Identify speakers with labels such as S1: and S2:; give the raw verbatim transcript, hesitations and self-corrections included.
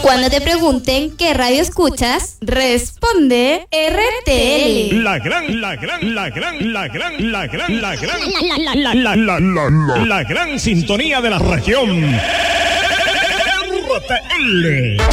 S1: Cuando te pregunten qué radio escuchas, responde R T L.
S2: La gran, la gran, la gran, la gran, la gran, la gran, la, la, la, la, la, la, la gran sintonía de la región. R T L.